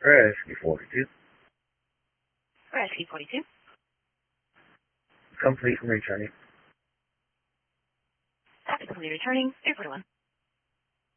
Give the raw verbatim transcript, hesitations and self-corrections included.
Rescue forty-two. Rescue forty-two. Complete from returning. Copy, complete returning. Air forty-one.